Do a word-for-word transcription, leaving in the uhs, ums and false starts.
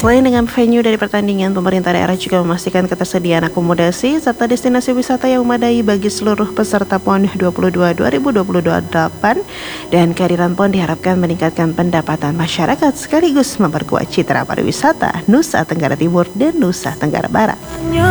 Selain dengan venue dari pertandingan, pemerintah daerah juga memastikan ketersediaan akomodasi serta destinasi wisata yang memadai bagi seluruh peserta PON dua puluh dua dua ribu dua puluh delapan, dan kehadiran PON diharapkan meningkatkan pendapatan masyarakat sekaligus memperkuat citra pariwisata Nusa Tenggara Timur dan Nusa Tenggara Barat.